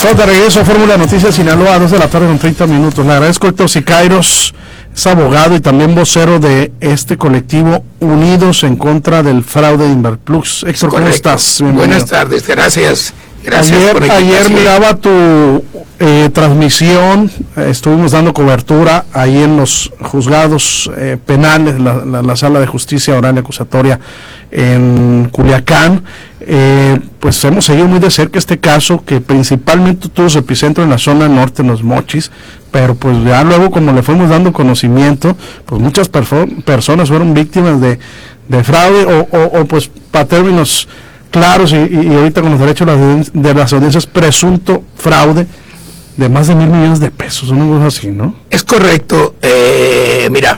Estamos de regreso a Fórmula Noticias Sinaloa, 2 de la tarde con 30 minutos. Le agradezco a Héctor Siqueiros, es abogado y también vocero de este colectivo Unidos en contra del fraude de Inverplus. Héctor, ¿cómo estás? Bienvenido. Buenas tardes, gracias. Ayer miraba tu transmisión, estuvimos dando cobertura ahí en los juzgados penales, la sala de justicia oral y acusatoria en Culiacán. Pues hemos seguido muy de cerca este caso, que principalmente tuvo su epicentro en la zona norte, en Los Mochis, pero pues ya luego, como le fuimos dando conocimiento, pues muchas personas fueron víctimas de fraude o pues para términos claros y ahorita con los derechos de las audiencias, presunto fraude de más de 1,000 millones de pesos, una cosa así, ¿no? Es correcto. Mira,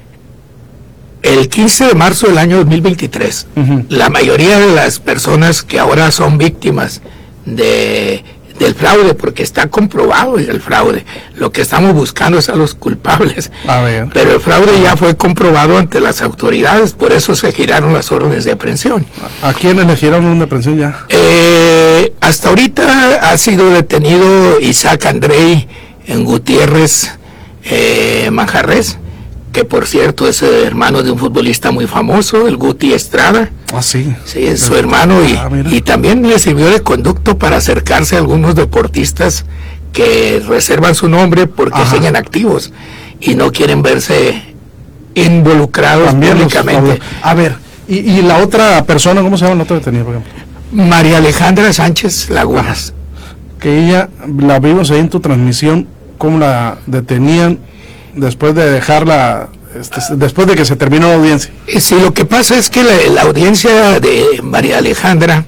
el 15 de marzo del año 2023, la mayoría de las personas que ahora son víctimas del fraude, porque está comprobado el fraude, lo que estamos buscando es a los culpables, pero el fraude ya fue comprobado ante las autoridades, por eso se giraron las órdenes de aprehensión. ¿A quiénes le giraron orden de aprehensión ya? Hasta ahorita ha sido detenido Isaac Andrei en Gutiérrez Manjarres, que por cierto es hermano de un futbolista muy famoso, el Guti Estrada. Ah, sí. Sí, es su hermano y también le sirvió de conducto para acercarse a algunos deportistas que reservan su nombre porque siguen activos y no quieren verse involucrados también públicamente. A ver, y la otra persona, ¿cómo se llama la otra detenida, por ejemplo? María Alejandra Sánchez Lagunas. Que ella, la vimos ahí en tu transmisión, cómo la detenían después de dejarla, después de que se terminó la audiencia. Sí, lo que pasa es que la audiencia de María Alejandra,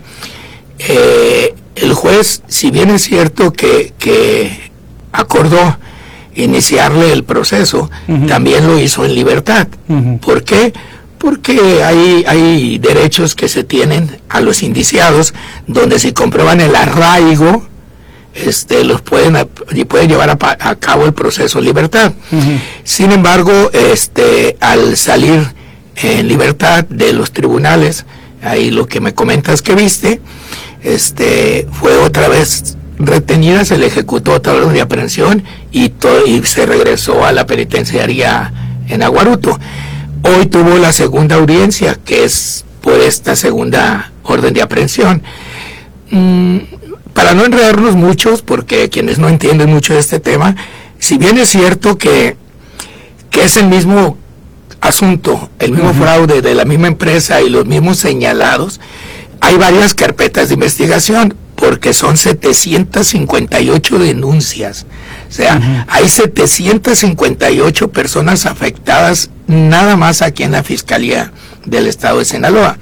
el juez, si bien es cierto que acordó iniciarle el proceso, también lo hizo en libertad. ¿Por qué? Porque hay derechos que se tienen a los indiciados, donde si comprueban el arraigo, los pueden llevar a cabo el proceso en libertad. Sin embargo, al salir en libertad de los tribunales, ahí lo que me comentas que viste, fue otra vez retenida, se le ejecutó otra orden de aprehensión y se regresó a la penitenciaría en Aguaruto. Hoy tuvo la segunda audiencia, que es por esta segunda orden de aprehensión. Para no enredarnos muchos, porque quienes no entienden mucho de este tema, si bien es cierto que es el mismo asunto, el mismo fraude de la misma empresa y los mismos señalados, hay varias carpetas de investigación, porque son 758 denuncias. O sea, hay 758 personas afectadas nada más aquí en la Fiscalía del Estado de Sinaloa.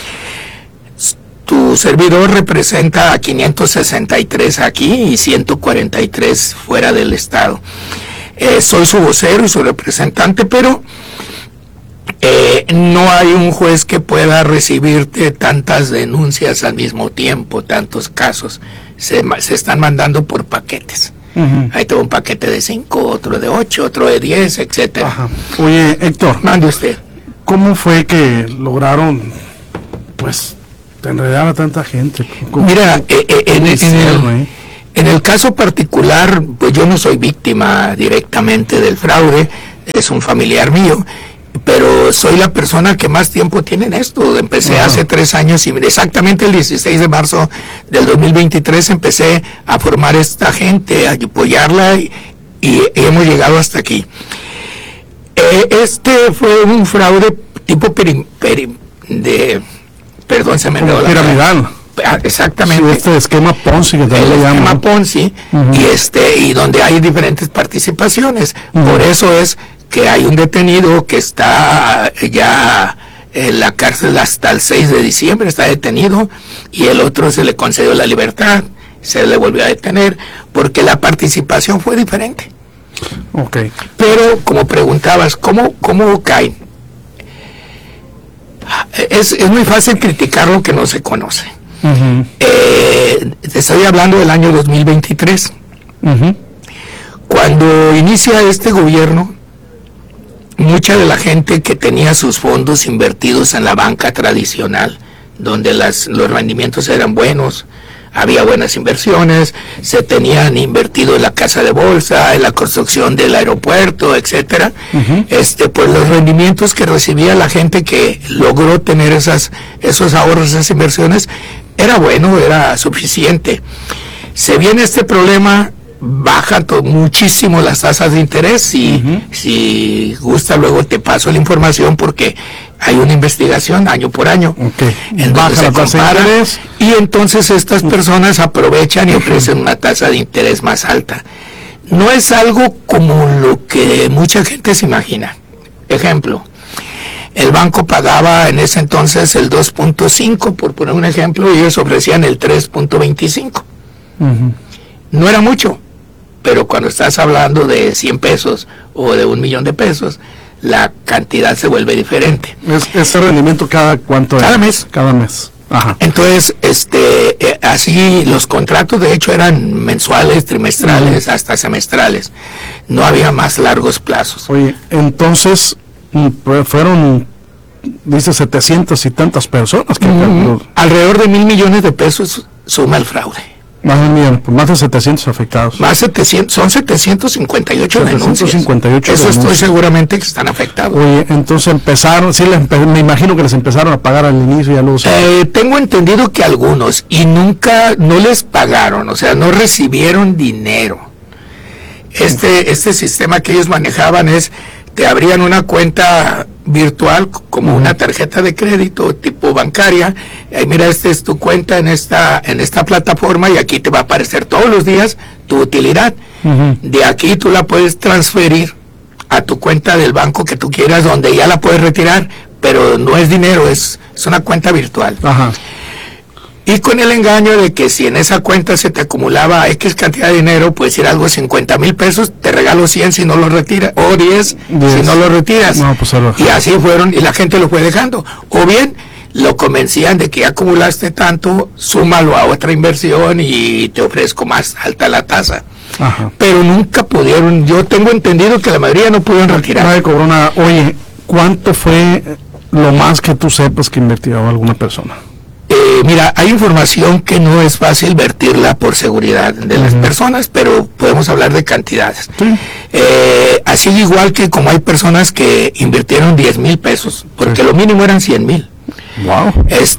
Tu servidor representa a 563 aquí y 143 fuera del estado. Soy su vocero y su representante, pero no hay un juez que pueda recibirte tantas denuncias al mismo tiempo, tantos casos. Se están mandando por paquetes. Ahí tengo un paquete de 5, otro de 8, otro de 10, etcétera. Oye, Héctor, mande usted. ¿Cómo fue que lograron, pues, enredar a tanta gente? Mira, en el caso particular, pues yo no soy víctima directamente del fraude, es un familiar mío, pero soy la persona que más tiempo tiene en esto. Empecé hace 3 años y exactamente el 16 de marzo del 2023 empecé a formar esta gente, a apoyarla y hemos llegado hasta aquí. Fue un fraude tipo perdón, se me enredó la piramidal. Exactamente. Sí, esquema Ponzi, que también le llaman. Esquema Ponzi, y donde hay diferentes participaciones. Por eso es que hay un detenido que está ya en la cárcel hasta el 6 de diciembre, está detenido, y el otro se le concedió la libertad, se le volvió a detener, porque la participación fue diferente. Okay. Pero, como preguntabas, ¿cómo caen? Es muy fácil criticar lo que no se conoce. Te estoy hablando del año 2023. Cuando inicia este gobierno, mucha de la gente que tenía sus fondos invertidos en la banca tradicional, donde los rendimientos eran buenos, había buenas inversiones, se tenían invertido en la casa de bolsa, en la construcción del aeropuerto, etcétera. Pues los rendimientos que recibía la gente que logró tener esos ahorros, esas inversiones, era bueno, era suficiente. Se viene este problema, bajan muchísimo las tasas de interés, y si gusta luego te paso la información, porque hay una investigación año por año en donde se compara, y entonces estas personas aprovechan y ofrecen una tasa de interés más alta. No es algo como lo que mucha gente se imagina. Ejemplo, el banco pagaba en ese entonces el 2.5, por poner un ejemplo, y ellos ofrecían el 3.25. No era mucho, pero cuando estás hablando de 100 pesos o de 1 millón de pesos, la cantidad se vuelve diferente. ¿Ese rendimiento cada cuánto cada era? mes? Cada mes. Ajá. Entonces, así los contratos de hecho eran mensuales, trimestrales, hasta semestrales. No había más largos plazos. Oye, entonces, fueron, dice, 700 y tantas personas que alrededor de 1,000 millones de pesos suma el fraude. Más de 700 afectados. Son 758 denuncias. 758 Eso denuncias. estoy seguramente que están afectados. Oye, entonces empezaron, me imagino que les empezaron a pagar al inicio y a los... Tengo entendido que algunos, y nunca, no les pagaron, o sea, no recibieron dinero. Este sistema que ellos manejaban te abrían una cuenta virtual como una tarjeta de crédito tipo bancaria. Mira, esta es tu cuenta en esta plataforma, y aquí te va a aparecer todos los días tu utilidad. De aquí tú la puedes transferir a tu cuenta del banco que tú quieras, donde ya la puedes retirar, pero no es dinero, es una cuenta virtual. Ajá. Y con el engaño de que si en esa cuenta se te acumulaba X cantidad de dinero, puedes ir algo 50,000 pesos, te regalo 100 si no lo retiras, o 10 si no lo retiras. No, pues, y así fueron, y la gente lo fue dejando. O bien lo convencían de que ya acumulaste tanto, súmalo a otra inversión y te ofrezco más alta la tasa. Ajá. Pero nunca pudieron, yo tengo entendido que la mayoría no pudieron retirar. Nadie cobró nada. Oye, ¿cuánto fue lo más que tú sepas que invirtió alguna persona? Mira, hay información que no es fácil vertirla por seguridad de las personas, pero podemos hablar de cantidades. Sí. Así igual que como hay personas que invirtieron 10,000 pesos, porque lo mínimo eran 100,000. Wow.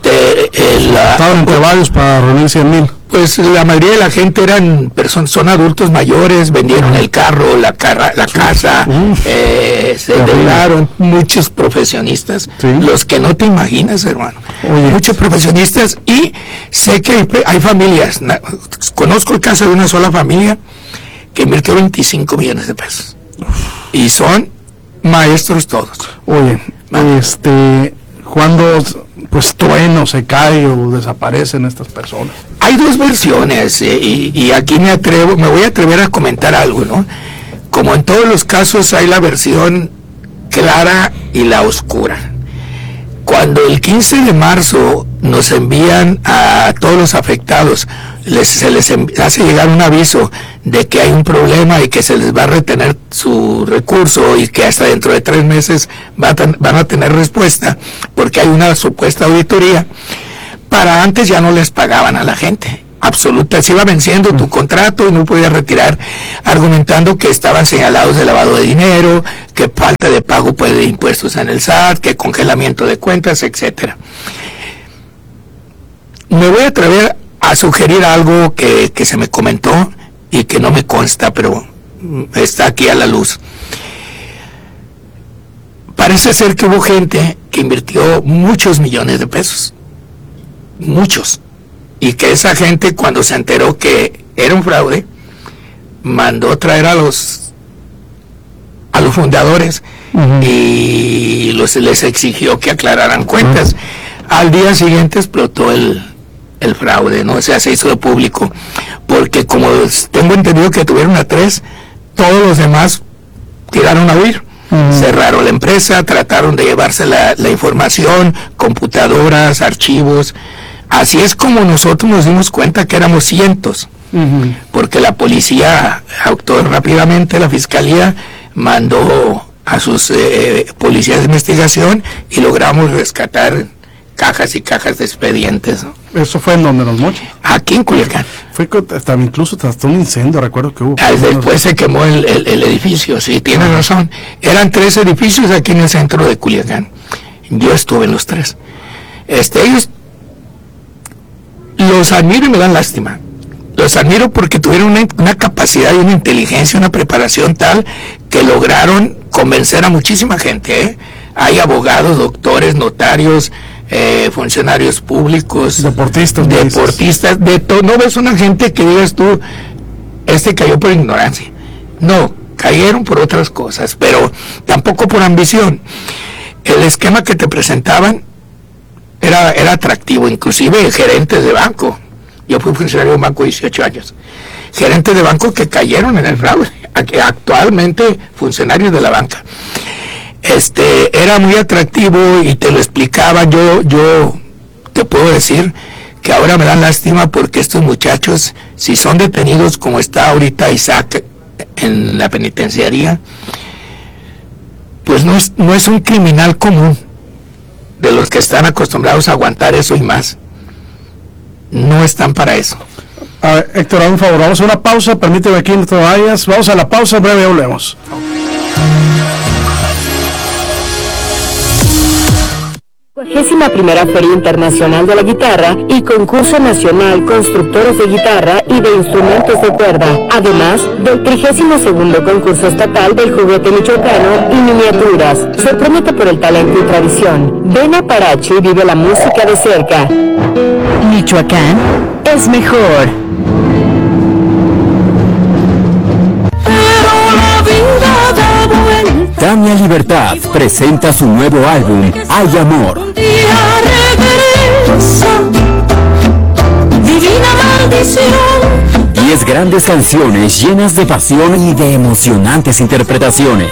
Estaban entre varios para reunir 100,000. Pues la mayoría de la gente son adultos mayores, vendieron el carro, la casa, se endeudaron, muchos profesionistas, los que no te imaginas, hermano. Oye. Muchos profesionistas, y sé que hay familias, conozco el caso de una sola familia que invirtió 25 millones de pesos. Y son maestros todos. Oye, cuando pues trueno, se cae o desaparecen estas personas. Hay dos versiones, y aquí me voy a atrever a comentar algo, ¿no? Como en todos los casos hay la versión clara y la oscura. Cuando el 15 de marzo nos envían a todos los afectados, se les hace llegar un aviso de que hay un problema y que se les va a retener su recurso, y que hasta dentro de 3 meses van a tener respuesta, porque hay una supuesta auditoría. Para antes ya no les pagaban a la gente. Absoluta, se iba venciendo tu contrato y no podías retirar, argumentando que estaban señalados de lavado de dinero, que falta de pago de impuestos en el SAT, que congelamiento de cuentas, etcétera. Me voy a atrever a sugerir algo que se me comentó y que no me consta, pero está aquí a la luz. Parece ser que hubo gente que invirtió muchos millones de pesos, muchos, y que esa gente, cuando se enteró que era un fraude, mandó traer a los fundadores y les exigió que aclararan cuentas. Al día siguiente explotó el fraude, ¿no? O sea, se hizo público, porque como tengo entendido que tuvieron a 3, todos los demás tiraron a huir. Cerraron la empresa, trataron de llevarse la información, computadoras, archivos. Así es como nosotros nos dimos cuenta que éramos cientos, porque la policía actuó rápidamente, la fiscalía mandó a sus policías de investigación y logramos rescatar cajas y cajas de expedientes, ¿no? ¿Eso fue en donde, Los Mochis? Aquí en Culiacán. Fue incluso hasta un incendio, recuerdo que hubo. Después se quemó el edificio, sí, tienes razón. Eran 3 edificios aquí en el centro de Culiacán. Yo estuve en los 3. Ellos los admiro y me dan lástima. Los admiro porque tuvieron una capacidad y una inteligencia, una preparación tal que lograron convencer a muchísima gente, ¿eh? Hay abogados, doctores, notarios, funcionarios públicos, deportistas, de todo. No ves una gente que digas tú, cayó por ignorancia. No, cayeron por otras cosas, pero tampoco por ambición. El esquema que te presentaban era atractivo, inclusive gerentes de banco. Yo fui funcionario de un banco 18 años. Gerentes de banco que cayeron en el fraude, actualmente funcionarios de la banca. Era muy atractivo y te lo explicaba. Yo te puedo decir que ahora me dan lástima porque estos muchachos, si son detenidos como está ahorita Isaac en la penitenciaría, pues no es un criminal común de los que están acostumbrados a aguantar eso y más. No están para eso. A ver, Héctor, a un favor, vamos a una pausa, permíteme aquí, no te vayas, vamos a la pausa, en breve volvemos. Primera Feria Internacional de la Guitarra y Concurso Nacional Constructores de Guitarra y de Instrumentos de Cuerda, además del 32º Concurso Estatal del Juguete Michoacano y Miniaturas. Sorpréndete por el talento y tradición. Ven a Paracho y vive la música de cerca. Michoacán es mejor. Tania Libertad presenta su nuevo álbum, Hay Amor. 10 grandes canciones llenas de pasión y de emocionantes interpretaciones.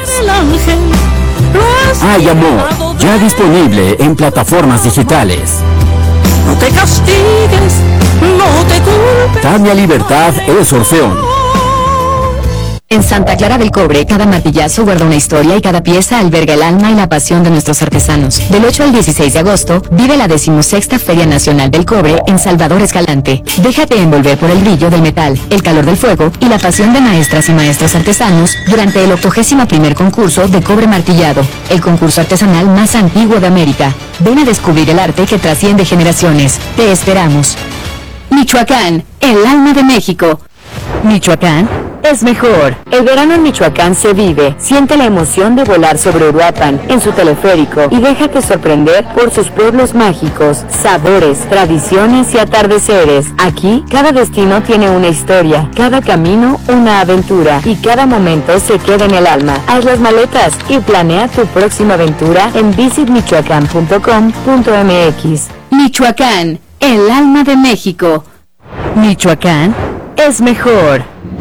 Hay Amor, ya disponible en plataformas digitales. No te castigues, no te culpes. Tania Libertad es Orfeón. En Santa Clara del Cobre, cada martillazo guarda una historia y cada pieza alberga el alma y la pasión de nuestros artesanos. Del 8 al 16 de agosto, vive la 16ª Feria Nacional del Cobre en Salvador Escalante. Déjate envolver por el brillo del metal, el calor del fuego y la pasión de maestras y maestros artesanos durante el 81º concurso de cobre martillado, el concurso artesanal más antiguo de América. Ven a descubrir el arte que trasciende generaciones. Te esperamos. Michoacán, el alma de México. Michoacán es mejor. El verano en Michoacán se vive. Siente la emoción de volar sobre Uruapan en su teleférico y déjate sorprender por sus pueblos mágicos, sabores, tradiciones y atardeceres. Aquí, cada destino tiene una historia, cada camino una aventura y cada momento se queda en el alma. Haz las maletas y planea tu próxima aventura en visitmichoacán.com.mx. Michoacán, el alma de México. Michoacán es mejor.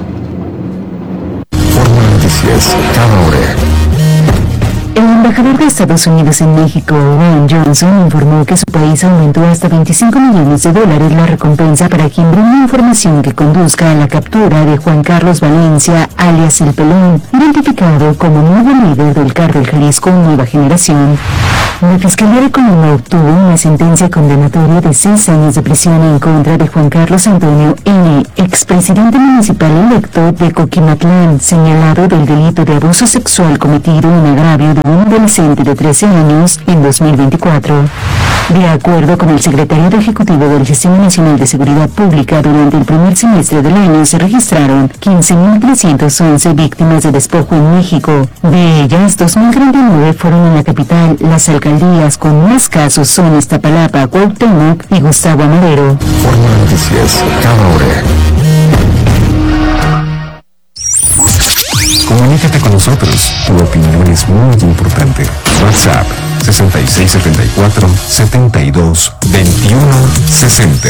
Noticias cada hora. El embajador de Estados Unidos en México, Ron Johnson, informó que su país aumentó hasta $25 millones la recompensa para quien brinde información que conduzca a la captura de Juan Carlos Valencia, alias El Pelón, identificado como nuevo líder del Cártel Jalisco Nueva Generación. La Fiscalía de Colima obtuvo una sentencia condenatoria de 6 años de prisión en contra de Juan Carlos Antonio N., expresidente municipal electo de Coquimatlán, señalado del delito de abuso sexual cometido en agravio de un adolescente de 13 años en 2024. De acuerdo con el secretario ejecutivo del Sistema Nacional de Seguridad Pública, durante el primer semestre del año se registraron 15.311 víctimas de despojo en México. De ellas, 2.039 fueron en la capital. Las alcaldías con más casos son Iztapalapa, Cuauhtémoc y Gustavo Amadero. Forma Noticias cada hora. Comunícate con nosotros. Tu opinión es muy importante. WhatsApp 6674-722160.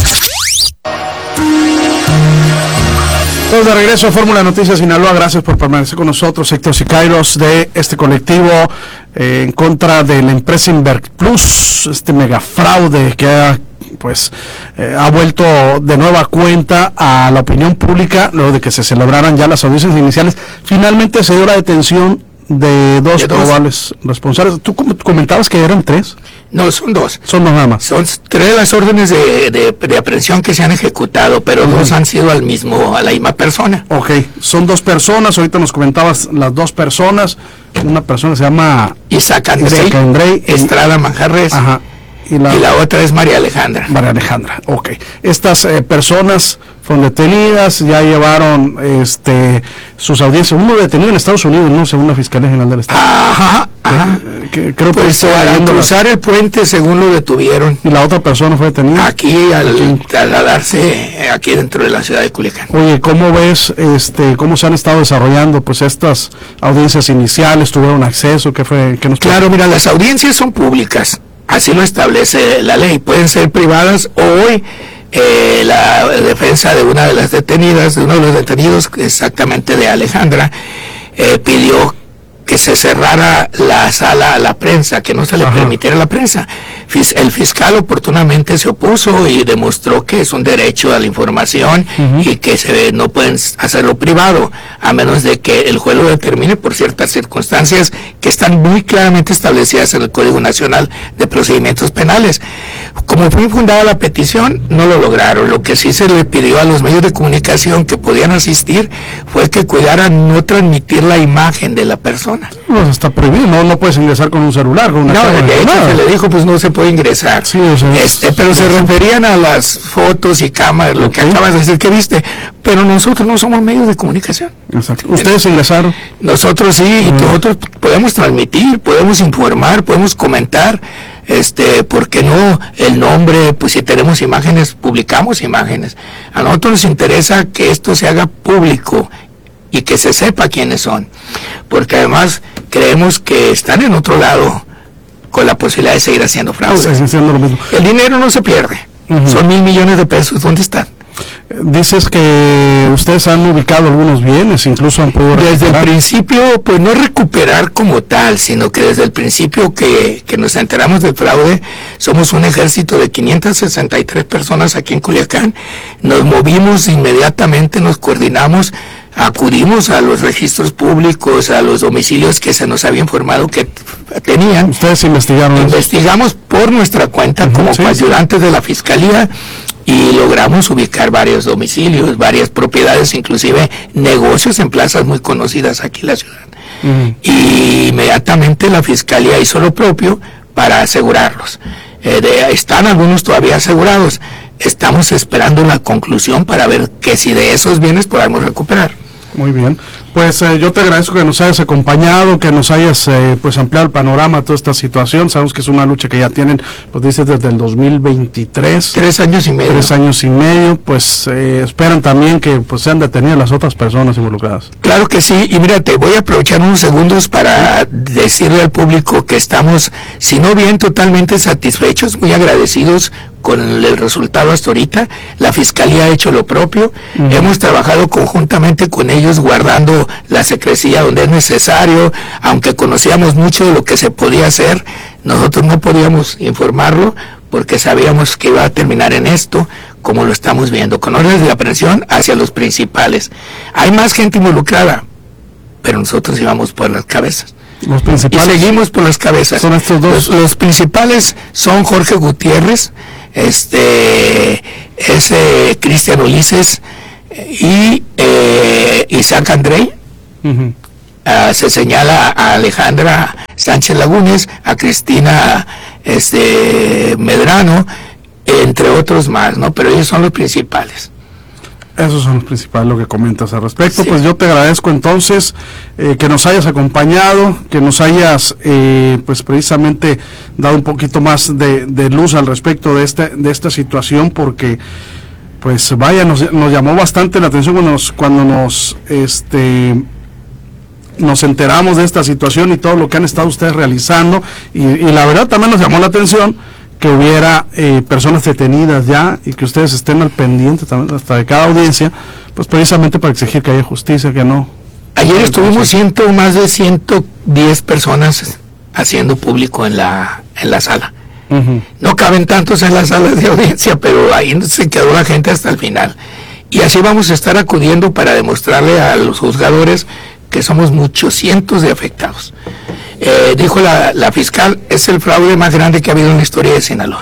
Todos de regreso a Fórmula Noticias Sinaloa. Gracias por permanecer con nosotros. Héctor Siqueiros de este colectivo en contra de la empresa Inverplus, este megafraude que ha vuelto de nueva cuenta a la opinión pública luego de que se celebraran ya las audiencias iniciales. Finalmente se dio la detención de dos probables responsables. Tú comentabas que eran 3. No, son 2. Son 2 nada más. Son 3 las órdenes de aprehensión que se han ejecutado, pero 2 han sido a la misma persona. Ok, son 2 personas. Ahorita nos comentabas las 2 personas. Una persona se llama Isaac Andrei Estrada Manjarres. Ajá. Y la otra es María Alejandra. María Alejandra, ok. Estas personas fueron detenidas, ya llevaron sus audiencias. Uno detenido en Estados Unidos, ¿no? Según la Fiscalía General del Estado. Ajá. Creo pues que al cruzar el puente, según lo detuvieron. ¿Y la otra persona fue detenida? Aquí, al trasladarse aquí dentro de la ciudad de Culiacán. Oye, ¿cómo ves, cómo se han estado desarrollando, pues, estas audiencias iniciales? ¿Tuvieron acceso? ¿Qué fue? ¿Qué nos Claro, mira, las audiencias son públicas. Así lo establece la ley. Pueden ser privadas. Hoy la defensa de una de las detenidas, de uno de los detenidos, exactamente de Alejandra, pidió que se cerrara la sala a la prensa, que no se le permitiera a la prensa. El fiscal oportunamente se opuso y demostró que es un derecho a la información y que no pueden hacerlo privado, a menos de que el juez lo determine por ciertas circunstancias que están muy claramente establecidas en el Código Nacional de Procedimientos Penales. Como fue infundada la petición, no lo lograron. Lo que sí se le pidió a los medios de comunicación que podían asistir fue que cuidaran no transmitir la imagen de la persona. Pues está prohibido, no puedes ingresar con un celular, con una cámara. De hecho se le dijo, pues no se puede ingresar. Sí, o sea, pero se referían a las fotos y cámaras, lo que acabas de decir que viste. Pero nosotros no somos medios de comunicación. Exacto. ¿Ustedes ingresaron? Nosotros sí, y nosotros podemos transmitir, podemos informar, podemos comentar. ¿Por qué no el nombre? Pues si tenemos imágenes, publicamos imágenes. A nosotros nos interesa que esto se haga público y que se sepa quiénes son, porque además creemos que están en otro lado con la posibilidad de seguir haciendo fraudes. Haciendo lo mismo. El dinero no se pierde, son 1,000 millones de pesos, ¿dónde están? Dices que ustedes han ubicado algunos bienes, incluso han podido recuperar. Desde el principio, pues no recuperar como tal, sino que desde el principio que nos enteramos del fraude, somos un ejército de 563 personas aquí en Culiacán, nos movimos inmediatamente, nos coordinamos, acudimos a los registros públicos, a los domicilios que se nos había informado que tenían. ¿Ustedes investigaron? Investigamos por nuestra cuenta como coadyuvantes de la Fiscalía y logramos ubicar varios domicilios, varias propiedades, inclusive negocios en plazas muy conocidas aquí en la ciudad. Y inmediatamente la Fiscalía hizo lo propio para asegurarlos. Están algunos todavía asegurados. Estamos esperando la conclusión para ver que si de esos bienes podamos recuperar. Muy bien, pues yo te agradezco que nos hayas acompañado, que nos hayas pues ampliado el panorama de toda esta situación. Sabemos que es una lucha que ya tienen, pues dices, desde el 2023. 3 años y medio. 3 años y medio, pues esperan también que pues sean detenidas las otras personas involucradas. Claro que sí, y mira, te voy a aprovechar unos segundos para decirle al público que estamos, si no bien totalmente satisfechos, muy agradecidos con el resultado hasta ahorita. La Fiscalía ha hecho lo propio, hemos trabajado conjuntamente con ellos guardando la secrecía donde es necesario, aunque conocíamos mucho de lo que se podía hacer, nosotros no podíamos informarlo porque sabíamos que iba a terminar en esto, como lo estamos viendo, con órdenes de aprehensión hacia los principales. Hay más gente involucrada, pero nosotros íbamos por las cabezas. Los principales. Y seguimos por las cabezas. Son estos dos. Los principales son Jorge Gutiérrez, Cristian Ulises y Isaac Andrei. Se señala a Alejandra Sánchez Lagunes, a Cristina Medrano, entre otros más, ¿no? Pero ellos son los principales. Esos son los principales, lo que comentas al respecto. Sí. Pues yo te agradezco entonces que nos hayas acompañado, que nos hayas pues precisamente dado un poquito más de luz al respecto de esta situación, porque pues vaya, nos llamó bastante la atención cuando nos enteramos de esta situación y todo lo que han estado ustedes realizando, y la verdad también nos llamó la atención que hubiera personas detenidas ya y que ustedes estén al pendiente también hasta de cada audiencia, pues precisamente para exigir que haya justicia, que no. Ayer estuvimos más de 110 personas haciendo público en la sala. No caben tantos en las salas de audiencia, pero ahí se quedó la gente hasta el final. Y así vamos a estar acudiendo para demostrarle a los juzgadores que somos muchos cientos de afectados. Dijo la fiscal, es el fraude más grande que ha habido en la historia de Sinaloa.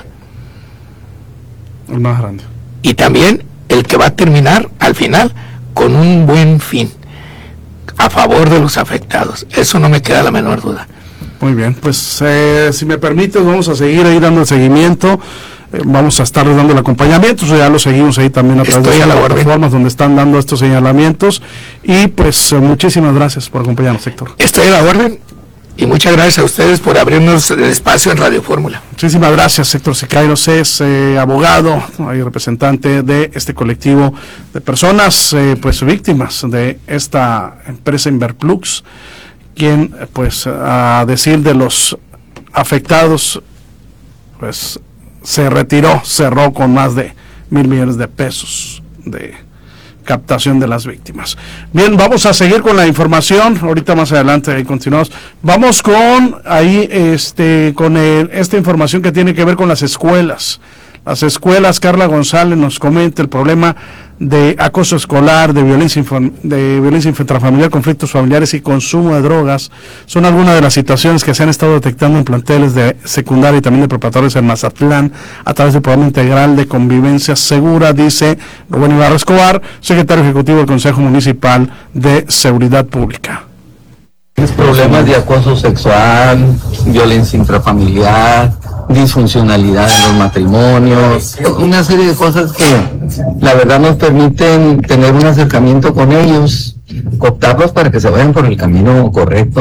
El más grande. Y también el que va a terminar al final con un buen fin a favor de los afectados. Eso no me queda la menor duda. Muy bien, pues si me permites, vamos a seguir ahí dando el seguimiento. Vamos a estar dando el acompañamiento, ya lo seguimos ahí también a través de las plataformas donde están dando estos señalamientos. Y pues muchísimas gracias por acompañarnos, Héctor. Estoy a la orden. Y muchas gracias a ustedes por abrirnos el espacio en Radio Fórmula. Muchísimas gracias, Héctor Siqueiros es abogado y representante de este colectivo de personas pues víctimas de esta empresa Inverplux, quien pues a decir de los afectados pues cerró con más de 1,000 millones de pesos de captación de las víctimas. Bien, vamos a seguir con la información. Ahorita más adelante ahí continuamos. Vamos con ahí esta información que tiene que ver con las escuelas. Las escuelas, Carla González nos comenta el problema de acoso escolar, de violencia intrafamiliar, conflictos familiares y consumo de drogas. Son algunas de las situaciones que se han estado detectando en planteles de secundaria y también de preparatorios en Mazatlán a través del Programa Integral de Convivencia Segura, dice Rubén Ibarra Escobar, secretario ejecutivo del Consejo Municipal de Seguridad Pública. Problemas de acoso sexual, violencia intrafamiliar, disfuncionalidad en los matrimonios, una serie de cosas que la verdad nos permiten tener un acercamiento con ellos, cooptarlos para que se vayan por el camino correcto,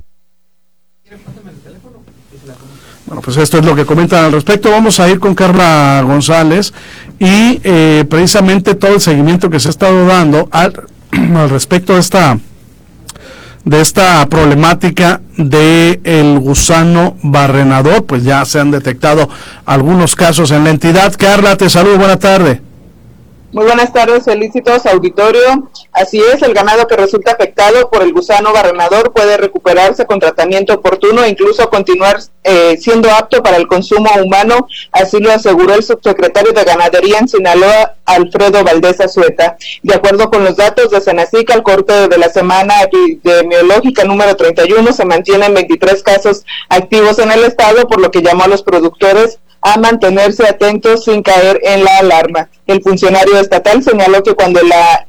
Bueno, pues esto es lo que comentan al respecto. Vamos a ir con Carla González y precisamente todo el seguimiento que se ha estado dando al respecto de esta problemática de el gusano barrenador. Pues ya se han detectado algunos casos en la entidad. Carla, te saludo, buena tarde. Muy buenas tardes, felicitados auditorio. Así es, el ganado que resulta afectado por el gusano barrenador puede recuperarse con tratamiento oportuno e incluso continuar siendo apto para el consumo humano, así lo aseguró el subsecretario de Ganadería en Sinaloa, Alfredo Valdés Azueta. De acuerdo con los datos de Senacica, al corte de la semana epidemiológica número 31, se mantienen 23 casos activos en el estado, por lo que llamó a los productores a mantenerse atentos sin caer en la alarma. El funcionario estatal señaló que cuando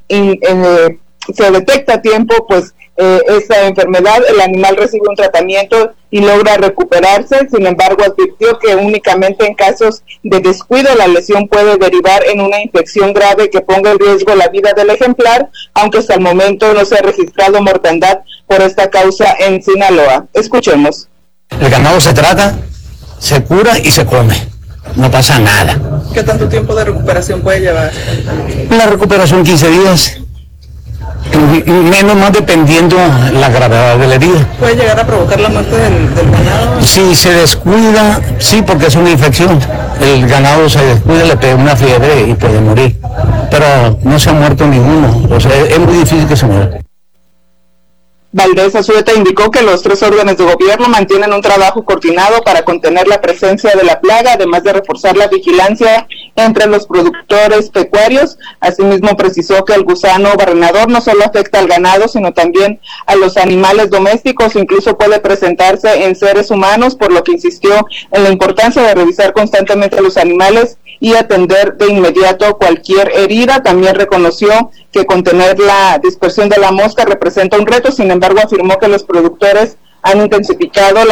se detecta a tiempo, pues esta enfermedad, el animal recibe un tratamiento y logra recuperarse. Sin embargo, advirtió que únicamente en casos de descuido la lesión puede derivar en una infección grave que ponga en riesgo la vida del ejemplar, aunque hasta el momento no se ha registrado mortandad por esta causa en Sinaloa. Escuchemos. El ganado se trata, se cura y se come, no pasa nada. ¿Qué tanto tiempo de recuperación puede llevar? La recuperación 15 días, menos más dependiendo la gravedad de la herida. ¿Puede llegar a provocar la muerte del ganado? Si se descuida, sí, porque es una infección. El ganado se descuida, le pega una fiebre y puede morir. Pero no se ha muerto ninguno, o sea, es muy difícil que se muera. Valdés Azueta indicó que los 3 órdenes de gobierno mantienen un trabajo coordinado para contener la presencia de la plaga, además de reforzar la vigilancia entre los productores pecuarios. Asimismo, precisó que el gusano barrenador no solo afecta al ganado, sino también a los animales domésticos, incluso puede presentarse en seres humanos, por lo que insistió en la importancia de revisar constantemente a los animales y atender de inmediato cualquier herida. También reconoció que contener la dispersión de la mosca representa un reto, sin embargo afirmó que los productores han intensificado la